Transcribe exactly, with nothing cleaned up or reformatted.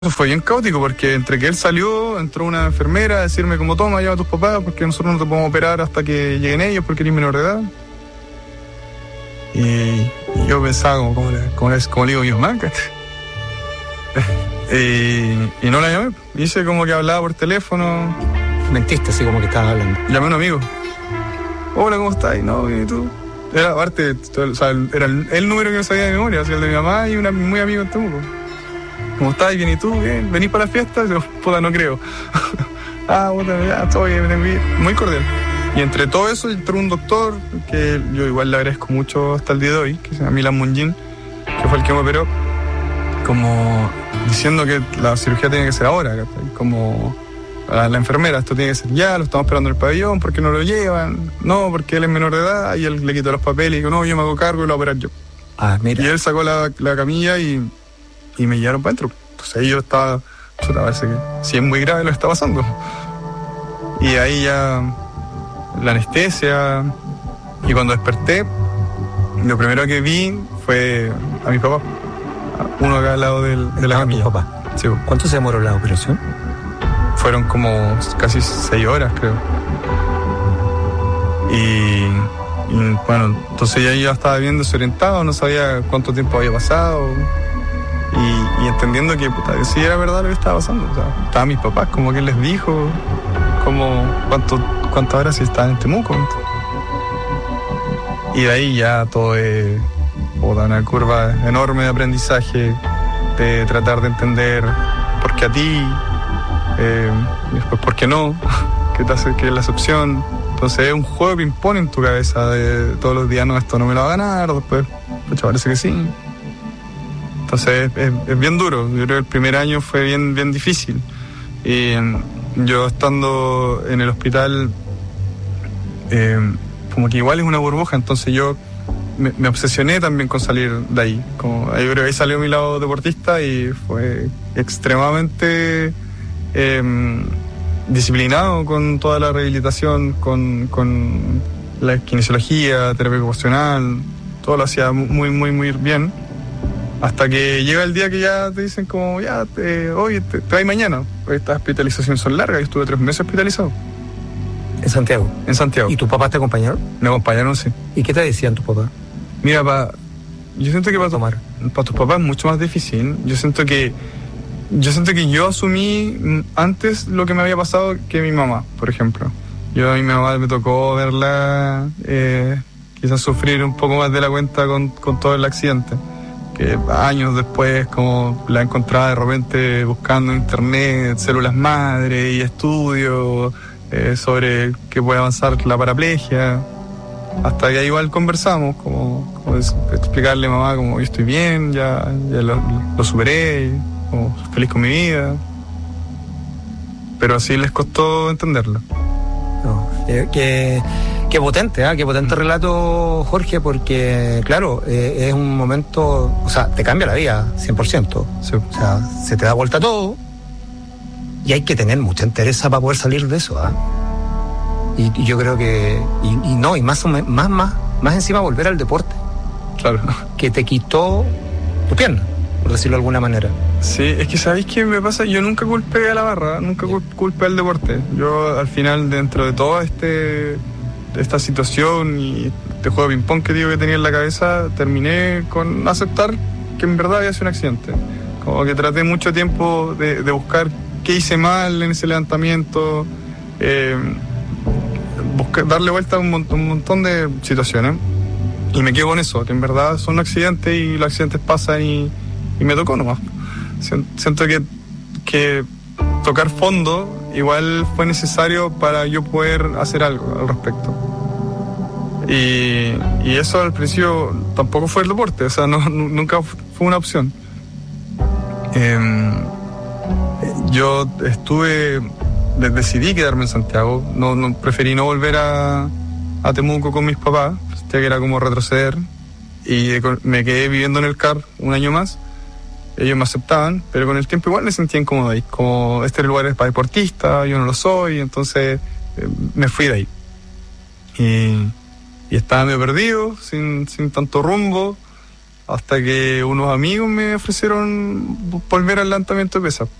Eso fue bien caótico porque entre que él salió, entró una enfermera a decirme como toma, lleva a tus papás porque nosotros no te podemos operar hasta que lleguen ellos porque eres menor de edad. Y yo pensaba como, como, como, como le digo yo, mamá, y, y no la llamé. Hice como que hablaba por teléfono. Mentiste así como que estabas hablando. Llamé a un amigo. Hola, ¿cómo estás? Y no, ¿y tú? Era aparte, o sea, era el, el número que yo sabía de memoria, o sea, el de mi mamá y una muy amigo en Temuco. ¿Cómo estás? Bien, ¿y tú? Bien. ¿Venís para la fiesta? Yo, puta, no creo. ah, puta, ya, estoy bien, muy cordial. Y entre todo eso entró un doctor que yo igual le agradezco mucho hasta el día de hoy, que se llama Milan Mungin, que fue el que me operó, como diciendo que la cirugía tiene que ser ahora, como a la enfermera, esto tiene que ser ya, lo estamos esperando en el pabellón, ¿por qué no lo llevan? No, porque él es menor de edad, y él le quitó los papeles y dijo, no, yo me hago cargo y lo voy a operar yo. Ah, mira. Y él sacó la, la camilla y, y me llevaron para adentro. Entonces ahí yo estaba, chuta, parece que sí es muy grave lo que está pasando. Y ahí ya la anestesia, y cuando desperté, lo primero que vi fue a mi papá, uno acá al lado del, de la camilla. ¿Tu papá? Sí. ¿Cuánto se demoró la operación? Fueron como casi seis horas, creo. Y, y bueno, entonces ya yo estaba bien desorientado, no sabía cuánto tiempo había pasado. Y, y entendiendo que puta, que sí era verdad lo que estaba pasando. O sea, estaban mis papás, como que él les dijo, como cuánto, cuántas horas si estaban en Temuco. Y de ahí ya todo es puta, una curva enorme de aprendizaje, de tratar de entender por qué a ti, eh, y después por qué no, qué te hace, qué es la excepción. Entonces es un juego de ping-pong en tu cabeza de todos los días, no, esto no me lo va a ganar, después, pucha, parece que sí. Entonces es, es bien duro. Yo creo que el primer año fue bien, bien difícil. Y yo estando en el hospital, eh, como que igual es una burbuja, entonces yo me, me obsesioné también con salir de ahí. Como, yo creo que ahí salió mi lado deportista y fue extremadamente eh, disciplinado con toda la rehabilitación, con, con la kinesiología, terapia ocupacional, todo lo hacía muy, muy, muy bien. Hasta que llega el día que ya te dicen como, ya, te, hoy te, te vas mañana. Estas hospitalizaciones son largas, yo estuve tres meses hospitalizado. ¿En Santiago? En Santiago. ¿Y tus papás te acompañaron? Me acompañaron, sí. ¿Y qué te decían tus papás? Mira, pa, yo siento que para, tomar, para tus papás es mucho más difícil. Yo siento que yo siento que yo asumí antes lo que me había pasado que mi mamá, por ejemplo. Yo a mi mamá me tocó verla eh, quizás sufrir un poco más de la cuenta con, con todo el accidente. Que años después como la encontraba de repente buscando en internet células madre y estudios eh, sobre qué puede avanzar la paraplegia, hasta que igual conversamos como, como explicarle a mamá como yo estoy bien, ya, ya lo, lo superé, como feliz con mi vida, pero así les costó entenderlo. No, eh, que Qué potente, ¿eh? Qué potente relato, Jorge, porque, claro, eh, es un momento, o sea, te cambia la vida, cien por ciento. Sí. O sea, se te da vuelta todo y hay que tener mucha entereza para poder salir de eso, ¿eh? Y, y yo creo que, y, y no, y más, más, más, más encima volver al deporte. Claro. Que te quitó tu pierna, por decirlo de alguna manera. Sí, es que ¿sabéis qué me pasa? Yo nunca culpé a la barra, nunca culpé al deporte. Yo, al final, dentro de todo este... esta situación y este juego de ping-pong que digo que tenía en la cabeza, terminé con aceptar que en verdad había sido un accidente. Como que traté mucho tiempo de, de buscar qué hice mal en ese levantamiento, eh, buscar, darle vuelta a un montón, un montón de situaciones, y me quedo con eso, que en verdad son accidentes y los accidentes pasan y, y me tocó nomás. Siento que, que tocar fondo igual fue necesario para yo poder hacer algo al respecto. Y, y eso al principio tampoco fue el deporte, o sea, no, nunca fue una opción. Eh, yo estuve, decidí quedarme en Santiago, no, no, preferí no volver a, a Temuco con mis papás, ya que era como retroceder, y me quedé viviendo en el C A R un año más. Ellos me aceptaban, pero con el tiempo igual me sentía incómodo ahí. Como este lugar es para deportistas, yo no lo soy, entonces eh, me fui de ahí. Y, y estaba medio perdido, sin, sin tanto rumbo. hasta que unos amigos me ofrecieron volver al levantamiento de pesas.